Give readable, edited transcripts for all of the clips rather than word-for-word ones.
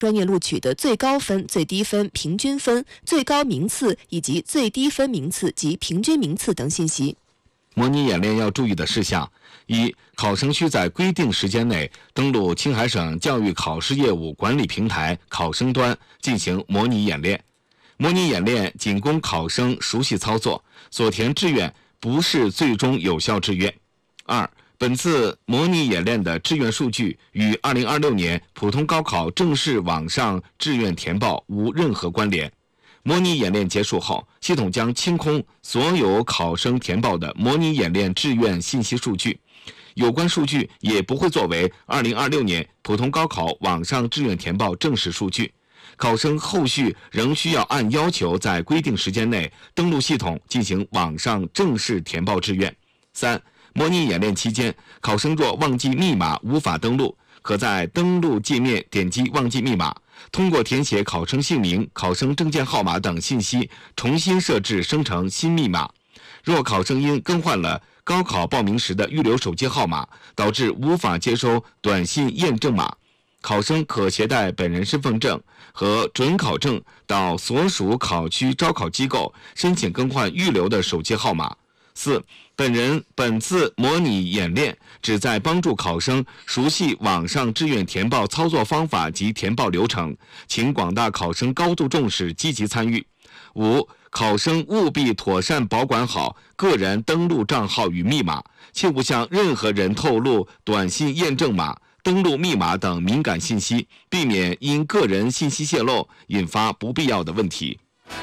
专业录取的最高分、最低分、平均分、最高名次以及最低分名次及平均名次等信息。 模拟演练要注意的事项：一、考生需在规定时间内登录青海省教育考试业务管理平台考生端进行模拟演练。模拟演练仅供考生熟悉操作，所填志愿不是最终有效志愿。二、本次模拟演练的志愿数据与2026年普通高考正式网上志愿填报无任何关联。模拟演练结束后，系统将清空所有考生填报的模拟演练志愿信息数据，有关数据也不会作为2026年普通高考网上志愿填报正式数据。考生后续仍需要按要求在规定时间内登录系统进行网上正式填报志愿。三、模拟演练期间，考生若忘记密码无法登录，可在登录界面点击忘记密码，通过填写考生姓名、考生证件号码等信息，重新设置生成新密码。若考生因更换了高考报名时的预留手机号码，导致无法接收短信验证码，考生可携带本人身份证和准考证到所属考区招考机构申请更换预留的手机号码。四、本次模拟演练旨在帮助考生熟悉网上志愿填报操作方法及填报流程，请广大考生高度重视，积极参与。五、考生务必妥善保管好个人登录账号与密码，切勿向任何人透露短信验证码、登录密码等敏感信息，避免因个人信息泄露引发不必要的问题。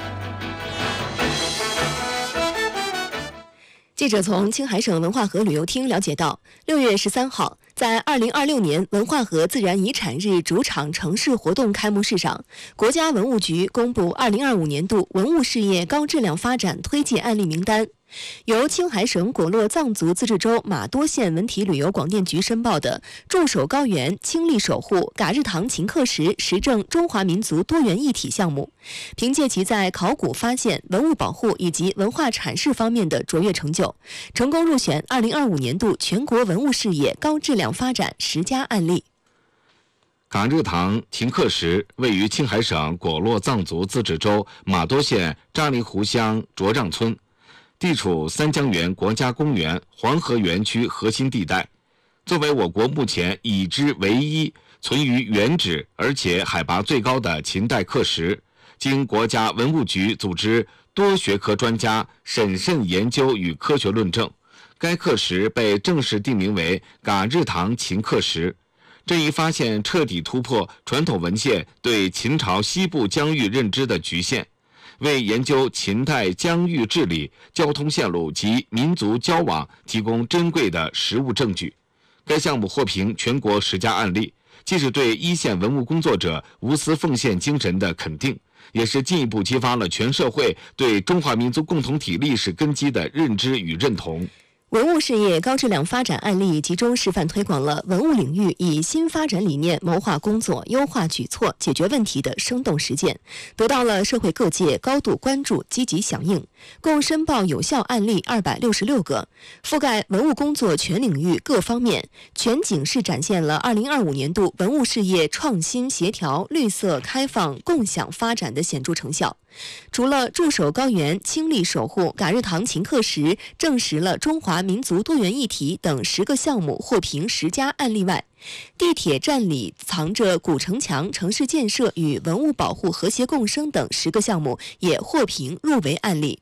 记者从青海省文化和旅游厅了解到，6月13号，在2026年文化和自然遗产日主场城市活动开幕式上，国家文物局公布2025年度文物事业高质量发展推介案例名单。由青海省果洛藏族自治州玛多县文体旅游广电局申报的驻守高原、倾力守护嘎日塘秦刻石实证中华民族多元一体项目，凭借其在考古发现、文物保护以及文化阐释方面的卓越成就，成功入选2025年度全国文物事业高质量发展10佳案例。 嘎日塘秦刻石位于青海省果洛藏族自治州玛多县扎里湖乡卓让村，地处三江源国家公园黄河园区核心地带，作为我国目前已知唯一存于原址而且海拔最高的秦代刻石，经国家文物局组织多学科专家审慎研究与科学论证，该刻石被正式定名为嘎日塘秦刻石。这一发现彻底突破传统文献对秦朝西部疆域认知的局限，为研究秦代疆域治理、交通线路及民族交往提供珍贵的实物证据。该项目获评全国10佳案例，既是对一线文物工作者无私奉献精神的肯定，也是进一步激发了全社会对中华民族共同体历史根基的认知与认同。 文物事业高质量发展案例集中示范推广了文物领域以新发展理念谋划工作、优化举措、解决问题的生动实践，得到了社会各界高度关注、积极响应。共申报有效案例266个，覆盖文物工作全领域各方面，全景式展现了2025年度文物事业创新协调、绿色开放、共享发展的显著成效。除了驻守高原、倾力守护嘎日塘秦刻石证实了中华民族多元一体等10个项目获评10佳案例外，地铁站里藏着古城墙城市建设与文物保护和谐共生等10个项目也获评入围案例。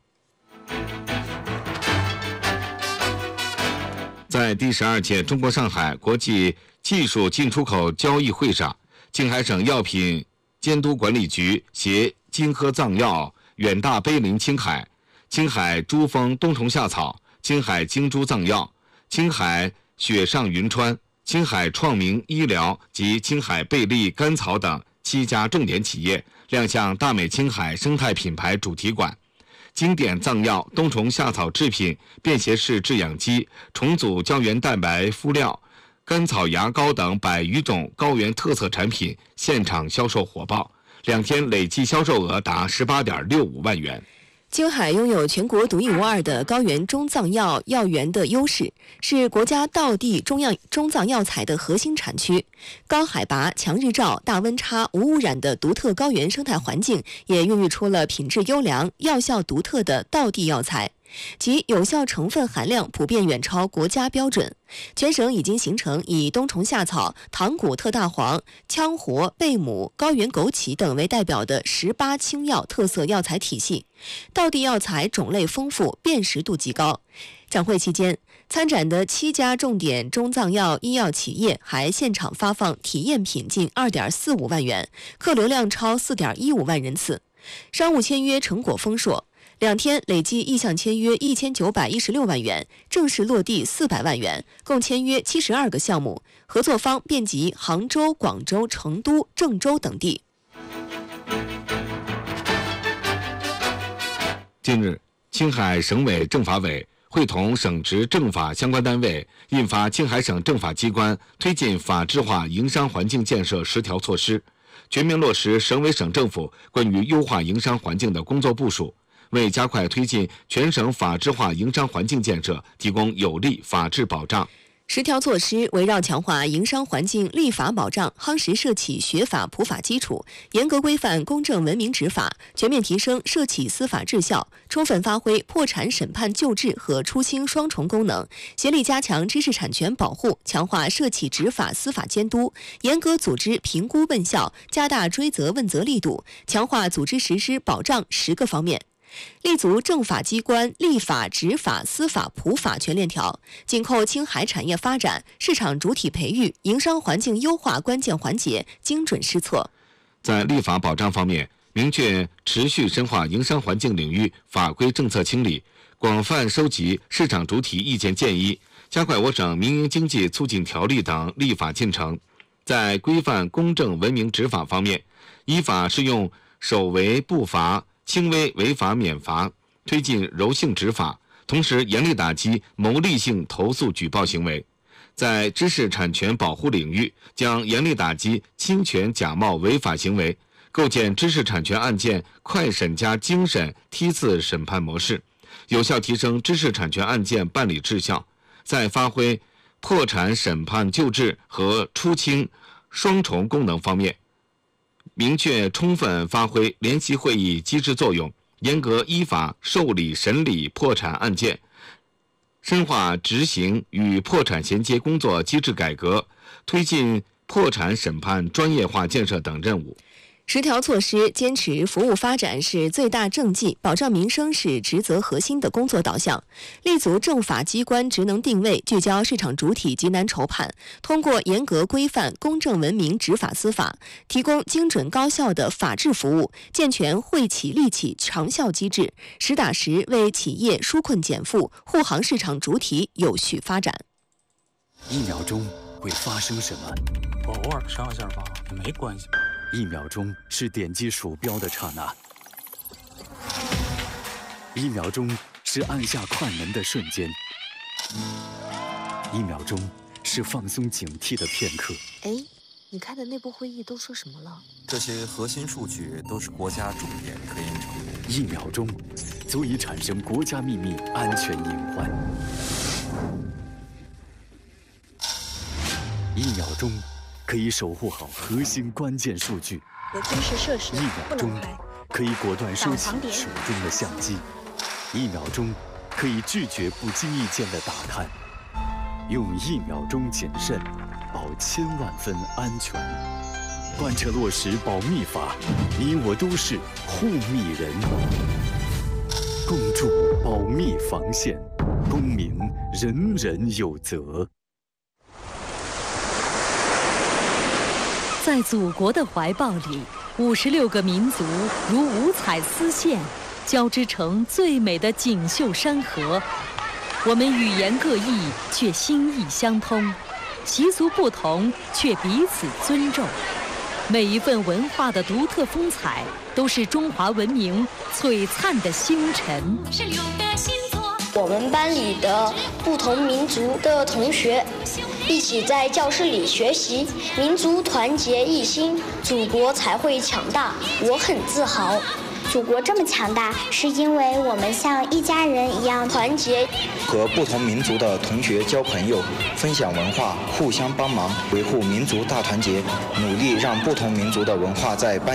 在第12届中国上海国际技术进出口交易会上，青海省药品监督管理局携金科藏药、远大碑林青海、青海珠峰冬虫夏草、青海金珠藏药、青海雪上云川、青海创明医疗及青海贝利甘草等7家重点企业亮相大美青海生态品牌主题馆。经典藏药、冬虫夏草制品、便携式制氧机、重组胶原蛋白敷料、甘草牙膏等100余种高原特色产品现场销售火爆，2天累计销售额达18.65万元。 青海拥有全国独一无二的高原中藏药药源的优势，是国家道地中藏药材的核心产区。高海拔、强日照、大温差、无污染的独特高原生态环境，也孕育出了品质优良、药效独特的道地药材，其有效成分含量普遍远超国家标准。全省已经形成以冬虫夏草、唐古特大黄、羌活、贝母、高原枸杞等为代表的18青药特色药材体系，道地药材种类丰富，辨识度极高。展会期间，参展的7家重点中藏药医药企业还现场发放体验品近2.45万元，客流量超4.15万人次，商务签约成果丰硕。2天累计意向签约1916万元，正式落地400万元，共签约72个项目，合作方遍及杭州、广州、成都、郑州等地。 近日，青海省委政法委会同省直政法相关单位印发《青海省政法机关推进法治化营商环境建设10条措施》，全面落实省委省政府关于优化营商环境的工作部署，为加快推进全省法治化营商环境建设提供有力法治保障。 10条措施围绕强化营商环境立法保障，夯实社企学法普法基础，严格规范公正文明执法，全面提升社企司法治效，充分发挥破产审判救治和出清双重功能，协力加强知识产权保护，强化社企执法司法监督，严格组织评估问效，加大追责问责力度，强化组织实施保障10个方面。立足政法机关立法、执法、司法、普法全链条，紧扣青海产业发展、市场主体培育、营商环境优化关键环节，精准施策。 在立法保障方面，明确持续深化营商环境领域法规政策清理，广泛收集市场主体意见建议，加快我省民营经济促进条例等立法进程。在规范公正文明执法方面，依法适用首违不罚、轻微违法免罚，推进柔性执法，同时严厉打击牟利性投诉举报行为。在知识产权保护领域，将严厉打击侵权假冒违法行为，构建知识产权案件快审加精审梯次审判模式，有效提升知识产权案件办理质效。在发挥破产审判救治和出清双重功能方面，明确充分发挥联席会议机制作用，严格依法受理审理破产案件，深化执行与破产衔接工作机制改革，推进破产审判专业化建设等任务。 10条措施坚持服务发展是最大政绩，保障民生是职责核心的工作导向，立足政法机关职能定位，聚焦市场主体急难愁盼，通过严格规范公正文明执法司法，提供精准高效的法治服务，健全惠企利企长效机制，实打实为企业纾困减负，护航市场主体有序发展。 1秒钟会发生什么？ 偶尔上下吧，也没关系。 1秒钟是点击鼠标的刹那，1秒钟是按下快门的瞬间，1秒钟是放松警惕的片刻。 哎，你开的内部会议都说什么了？ 这些核心数据都是国家重点科研成果。 1秒钟足以产生国家秘密安全隐患。1秒钟可以守护好核心关键数据。 有军事设施 1秒钟可以果断收起手中的相机。1秒钟可以拒绝不经意间的打探。用1秒钟谨慎，保1000万分安全。贯彻落实保密法，你我都是护密人。共筑保密防线，公民人人有责。 在祖国的怀抱里，56个民族如五彩丝线，交织成最美的锦绣山河。我们语言各异，却心意相通；习俗不同，却彼此尊重。每一份文化的独特风采，都是中华文明璀璨的星辰。 我们班里的不同民族的同学一起在教室里学习，民族团结一心，祖国才会强大。我很自豪。 祖国这么强大，是因为我们像一家人一样团结。 和不同民族的同学交朋友，分享文化，互相帮忙，维护民族大团结，努力让不同民族的文化在班